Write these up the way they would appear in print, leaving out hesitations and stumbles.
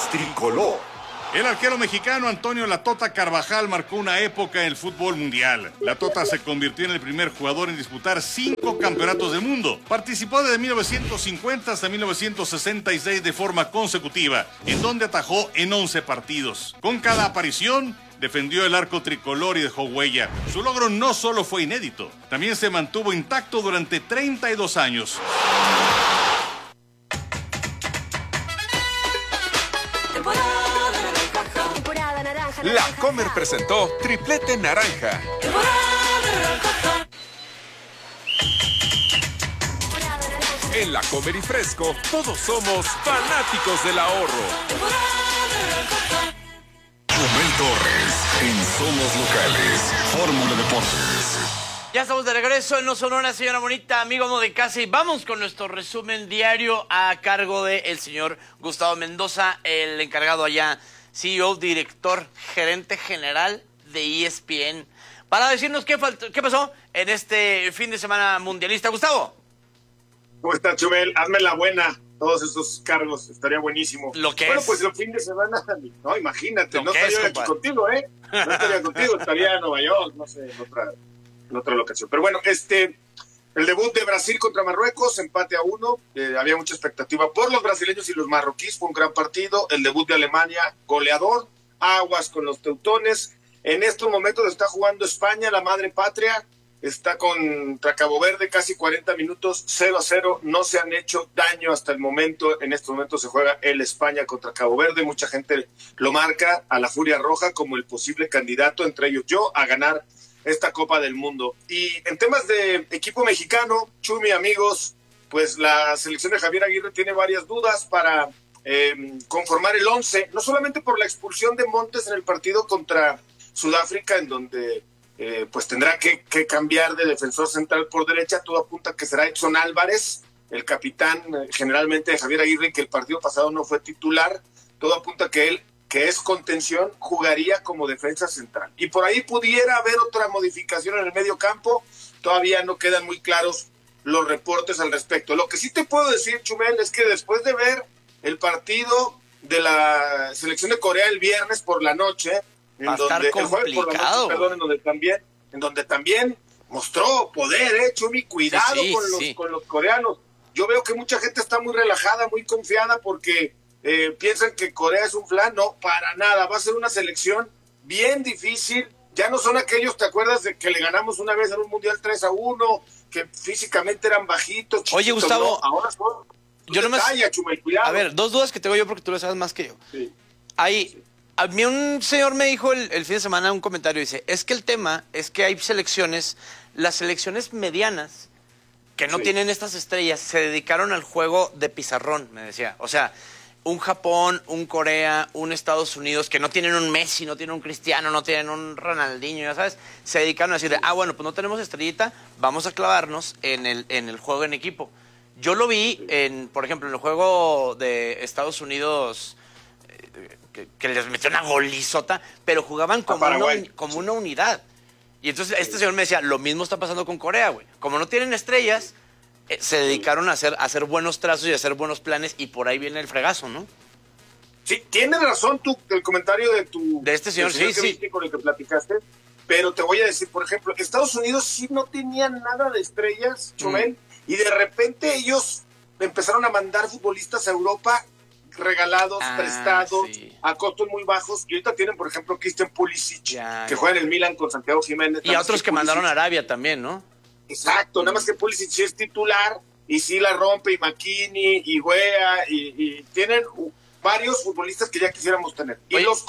Deportes Tricolor. El arquero mexicano Antonio La Tota Carvajal marcó una época en el fútbol mundial. La Tota se convirtió en el primer jugador en disputar 5 campeonatos del mundo. Participó desde 1950 hasta 1966 de forma consecutiva, en donde atajó en 11 partidos. Con cada aparición, defendió el arco tricolor y dejó huella. Su logro no solo fue inédito, también se mantuvo intacto durante 32 años. La Comer presentó Triplete Naranja. En La Comer y Fresco, todos somos fanáticos del ahorro. Chumel Torres, en Somos Locales, Fórmula Deportes. Ya estamos de regreso en No Sonora, señora bonita, amigo amo de casa, y vamos con nuestro resumen diario a cargo del señor Gustavo Mendoza, el encargado allá, CEO, director, gerente general de ESPN, para decirnos qué pasó en este fin de semana mundialista. Gustavo. ¿Cómo estás, Chumel? Hazme la buena, todos esos cargos, estaría buenísimo. Lo que bueno, es. Pues el fin de semana, no, imagínate, Lo no que estaría es, aquí compadre. contigo, ¿eh? No estaría contigo, estaría en Nueva York, no sé, en otra locación. Pero bueno, el debut de Brasil contra Marruecos, empate a 1, había mucha expectativa por los brasileños y los marroquíes, fue un gran partido. El debut de Alemania, goleador, aguas con los teutones. En estos momentos está jugando España, la madre patria, está contra Cabo Verde, casi 40 minutos, 0-0, no se han hecho daño hasta el momento. En estos momentos se juega el España contra Cabo Verde, mucha gente lo marca a la Furia Roja como el posible candidato, entre ellos yo, a ganar esta Copa del Mundo. Y en temas de equipo mexicano, Chumi, amigos, pues la selección de Javier Aguirre tiene varias dudas para conformar el 11, no solamente por la expulsión de Montes en el partido contra Sudáfrica, en donde pues tendrá que cambiar de defensor central por derecha. Todo apunta que será Edson Álvarez, el capitán generalmente de Javier Aguirre, que el partido pasado no fue titular. Todo apunta que él, que es contención, jugaría como defensa central. Y por ahí pudiera haber otra modificación en el medio campo. Todavía no quedan muy claros los reportes al respecto. Lo que sí te puedo decir, Chumel, es que después de ver el partido de la selección de Corea el viernes por la noche, va a estar complicado, en donde también mostró poder, Chumi, cuidado con los coreanos. Yo veo que mucha gente está muy relajada, muy confiada, porque piensan que Corea es un flan. No, para nada, va a ser una selección bien difícil. Ya no son aquellos, ¿te acuerdas de que le ganamos una vez en un mundial 3-1, que físicamente eran bajitos, chiquitos? Oye, Gustavo, no, ahora son yo nomás, Chumel, cuidado. a ver, 2 dudas que tengo yo porque tú lo sabes más que yo. Sí. A mí un señor me dijo el fin de semana un comentario, dice, es que el tema es que hay selecciones, las selecciones medianas, que no tienen estas estrellas, se dedicaron al juego de pizarrón, me decía. O sea, un Japón, un Corea, un Estados Unidos, que no tienen un Messi, no tienen un Cristiano, no tienen un Ronaldinho, ya sabes, se dedicaron a decir, bueno, pues no tenemos estrellita, vamos a clavarnos en el juego en equipo. Yo lo vi, por ejemplo, en el juego de Estados Unidos, que les metió una golizota, pero jugaban como una unidad. Y entonces este señor me decía, lo mismo está pasando con Corea, güey. Como no tienen estrellas, se dedicaron a hacer buenos trazos y a hacer buenos planes, y por ahí viene el fregazo, ¿no? Sí, tienes razón tú, el comentario de este señor, sí. Con el que platicaste, pero te voy a decir, por ejemplo, Estados Unidos sí no tenía nada de estrellas, Chumel, y de repente ellos empezaron a mandar futbolistas a Europa regalados, prestados, a costos muy bajos, y ahorita tienen, por ejemplo, Christian Pulisic, que juega en el Milan con Santiago Jiménez. Y a otros que mandaron a Arabia también, ¿no? Exacto, nada más que Pulisic sí es titular, y sí la rompe, y McKinney, y Wea, y tienen varios futbolistas que ya quisiéramos tener. Y los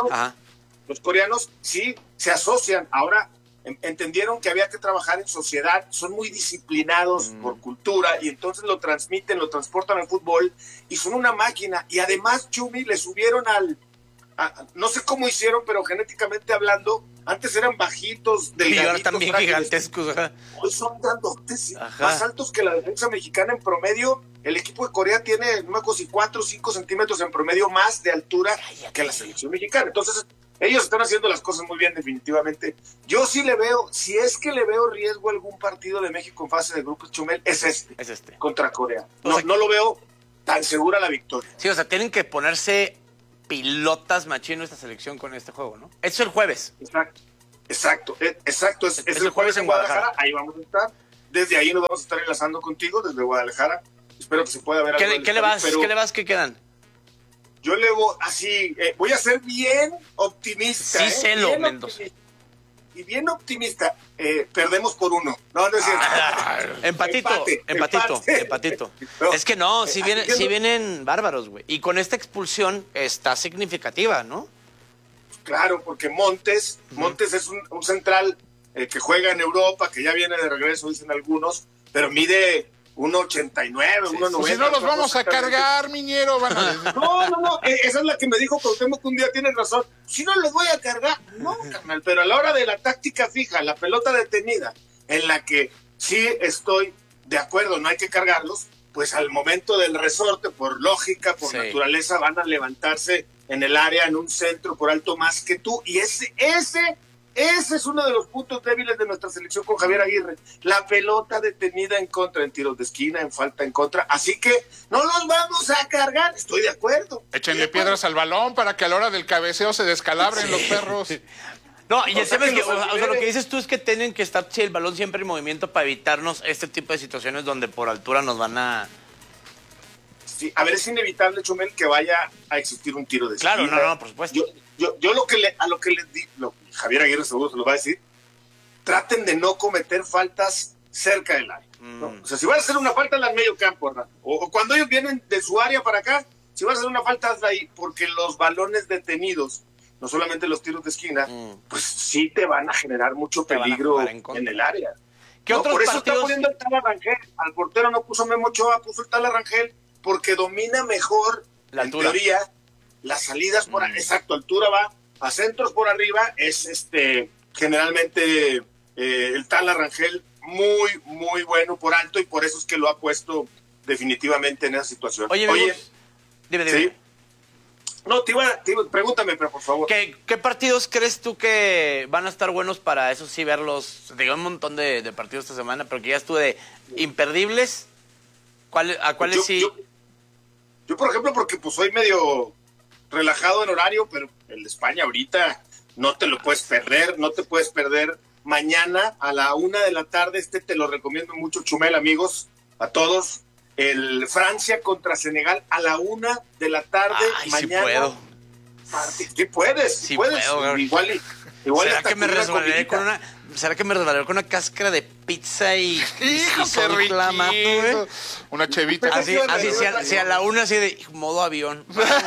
coreanos sí se asocian. Ahora entendieron que había que trabajar en sociedad, son muy disciplinados por cultura, y entonces lo transmiten, lo transportan al fútbol, y son una máquina. Y además, Chumi, le subieron no sé cómo hicieron, pero genéticamente hablando, antes eran bajitos, delgaditos. Y ahora también gigantescos. Hoy son grandotes, más altos que la defensa mexicana en promedio. El equipo de Corea tiene, no me acuerdo si 4 o 5 centímetros en promedio más de altura que la selección mexicana. Entonces, ellos están haciendo las cosas muy bien, definitivamente. Yo sí le veo, si es que le veo riesgo a algún partido de México en fase de grupos, Chumel, es este. Contra Corea. No lo veo tan segura la victoria. Sí, o sea, tienen que ponerse pilotas machino esta selección con este juego, ¿no? Eso es el jueves. Exacto. Es el jueves en Guadalajara. Ahí vamos a estar. Desde ahí nos vamos a estar enlazando contigo, desde Guadalajara. Espero que se pueda ver algo. ¿Qué le vas? ¿Qué quedan? Yo le voy así, voy a ser bien optimista. Sí, celo, Mendoza. Y bien optimista, perdemos por 1. No es cierto. Empatito. No, es que no, si vienen bárbaros, güey. Y con esta expulsión está significativa, ¿no? Claro, porque Montes es un central que juega en Europa, que ya viene de regreso, dicen algunos, pero mide 1.89, 1.90. Pues si no los vamos a cargar, Miñero, van a decir. No, esa es la que me dijo Cuauhtémoc que un día, tienes razón. Si no los voy a cargar, no, carnal, pero a la hora de la táctica fija, la pelota detenida, en la que sí estoy de acuerdo, no hay que cargarlos, pues al momento del resorte, por lógica, por naturaleza, van a levantarse en el área, en un centro por alto más que tú, y ese es uno de los puntos débiles de nuestra selección con Javier Aguirre. La pelota detenida en contra, en tiros de esquina, en falta en contra. Así que no los vamos a cargar. Estoy de acuerdo. Échenle piedras al balón para que a la hora del cabeceo se descalabren los perros. No, y el tema es que, lo que dices tú es que tienen que estar el balón siempre en movimiento para evitarnos este tipo de situaciones donde por altura nos van a... Sí, a ver, es inevitable, Chumel, que vaya a existir un tiro de esquina. Claro, no, por supuesto. Yo a lo que les digo, Javier Aguirre seguro se lo va a decir, traten de no cometer faltas cerca del área, ¿no? O sea, si vas a hacer una falta en el medio campo, ¿verdad? O cuando ellos vienen de su área para acá, si vas a hacer una falta, hazla ahí, porque los balones detenidos, no solamente los tiros de esquina, pues sí te van a generar mucho peligro en el área. ¿Qué otros por eso partidos? está poniendo el Tala Rangel. Al portero no puso Memo Ochoa, puso el Tala Rangel, porque domina mejor, en teoría, las salidas por exacto, altura va, a centros por arriba, es generalmente el Tala Rangel muy bueno por alto, y por eso es que lo ha puesto definitivamente en esa situación. Oye, dime. ¿Sí? No, pregúntame, pero por favor. ¿Qué partidos crees tú que van a estar buenos para eso sí verlos? Digo, un montón de partidos esta semana, pero que ya estuve de imperdibles. ¿A cuáles sí? Yo, por ejemplo, porque pues soy medio relajado en horario, pero el de España ahorita no te lo puedes perder, no te puedes perder mañana a la 1:00 p.m, te lo recomiendo mucho, Chumel, amigos, a todos, el Francia contra Senegal a la 1:00 p.m. mañana. Sí puedo. Sí puedes, sí puedes. Puedo, igual ¿Será que me resbalaré con una cáscara de pizza y qué riquito. Una chevita. Así a la 1:00 así de modo avión.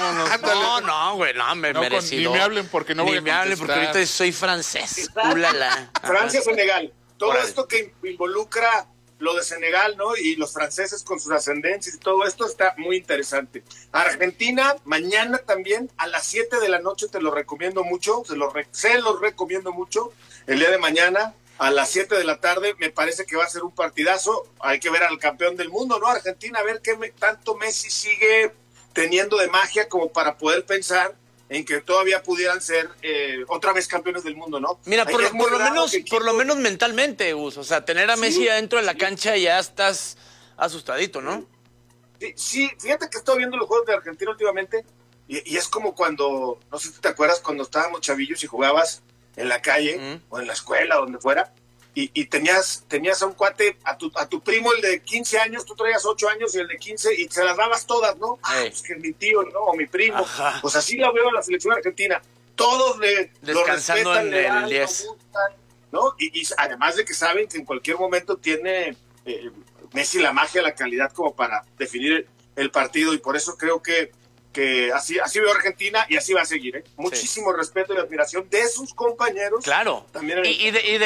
No, güey, no, merecido. Ni me hablen porque no voy a contestar. Ni me hablen porque ahorita soy francés. Francia-Senegal. Todo esto que involucra lo de Senegal, ¿no? Y los franceses con sus ascendencias y todo esto está muy interesante. Argentina, mañana también, a las 7 de la noche, te lo recomiendo mucho, se los recomiendo mucho. El día de mañana, a las 7 de la tarde, me parece que va a ser un partidazo. Hay que ver al campeón del mundo, ¿no? Argentina, a ver qué tanto Messi sigue teniendo de magia como para poder pensar en que todavía pudieran ser otra vez campeones del mundo, ¿no? Mira, por lo menos mentalmente, Gus. O sea, tener a Messi adentro de la cancha ya estás asustadito, ¿no? Sí, fíjate que estoy viendo los juegos de Argentina últimamente y es como cuando, no sé si te acuerdas, cuando estábamos chavillos y jugabas en la calle o en la escuela, donde fuera, y tenías a un cuate, a tu primo, el de 15 años, tú traías 8 años y el de 15, y se las dabas todas, ¿no? Pues que mi tío, ¿no? O mi primo. Ajá. Pues así la veo en la selección argentina. Todos descansando lo respetan, en el 10. ¿No? Y además de que saben que en cualquier momento tiene Messi la magia, la calidad como para definir el partido, y por eso creo que así veo a Argentina y así va a seguir, ¿eh? Muchísimo respeto y admiración de sus compañeros. Claro. También y de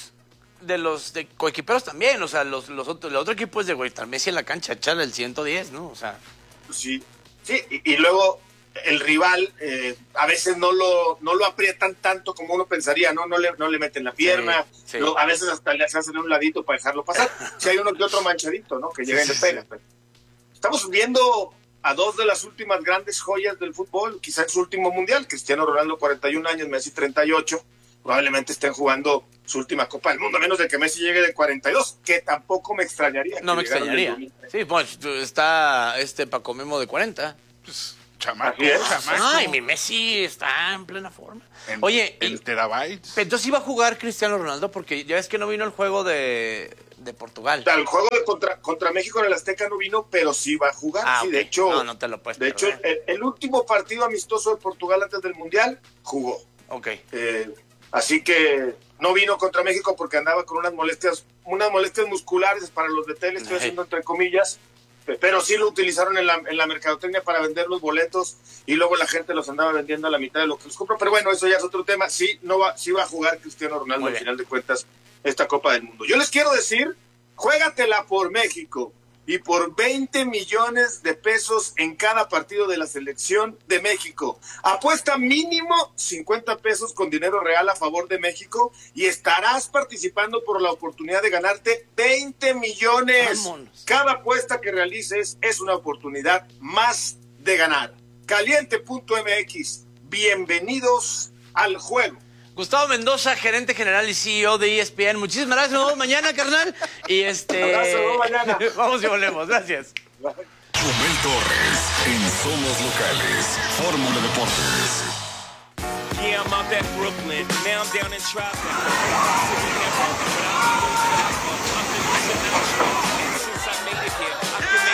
los coequiperos también, o sea, el otro equipo es de güey, estar Messi en la cancha, echarle el 110, ¿no? O sea. Sí, y luego el rival a veces no lo aprietan tanto como uno pensaría, ¿no? No le meten la pierna, sí. A veces hasta le hacen un ladito para dejarlo pasar. Si hay uno que otro manchadito, ¿no? Que llega y le pega. Sí. Estamos viendo a dos de las últimas grandes joyas del fútbol, quizá en su último mundial, Cristiano Ronaldo, 41 años, Messi 38, probablemente estén jugando su última Copa del Mundo, a menos de que Messi llegue de 42, que tampoco me extrañaría. No me extrañaría. Sí, pues está Paco Memo de 40. Pues, Chamaco, Así es. chamaco. Ay, mi Messi está en plena forma. Oye, En terabytes. entonces iba a jugar Cristiano Ronaldo porque ya ves que no vino el juego de Portugal. El juego de contra México en el Azteca no vino, pero sí va a jugar. Sí, ok. de hecho, No te lo puedes de hecho, el último partido amistoso de Portugal antes del Mundial jugó. Ok. Así que no vino contra México porque andaba con unas molestias musculares para los de tele, estoy haciendo entre comillas, pero sí lo utilizaron en la mercadotecnia para vender los boletos y luego la gente los andaba vendiendo a la mitad de lo que los compró. Pero bueno, eso ya es otro tema. Sí va a jugar Cristiano Ronaldo al final de cuentas esta Copa del Mundo. Yo les quiero decir, juégatela por México y por 20 millones de pesos en cada partido de la selección de México. Apuesta mínimo 50 pesos con dinero real a favor de México y estarás participando por la oportunidad de ganarte 20 millones. Vámonos. Cada apuesta que realices es una oportunidad más de ganar. Caliente.mx. Bienvenidos al juego. Gustavo Mendoza, gerente general y CEO de ESPN. Muchísimas gracias. Nos vemos mañana, carnal. Y Abrazo, nos vemos mañana. Vamos y volvemos. Gracias. Chumel Torres en Somos Locales. Fórmula Deportes. Yeah, I'm up at Brooklyn. Now I'm down in traffic. Since I made it here, I've been